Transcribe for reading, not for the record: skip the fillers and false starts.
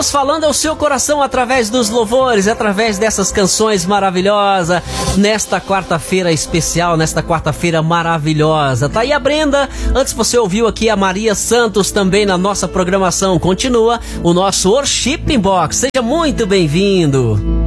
Deus falando ao seu coração através dos louvores, através dessas canções maravilhosas, nesta quarta-feira especial, nesta quarta-feira maravilhosa. Tá aí a Brenda, antes você ouviu aqui a Maria Santos também na nossa programação. Continua o nosso Worship Box, seja muito bem-vindo.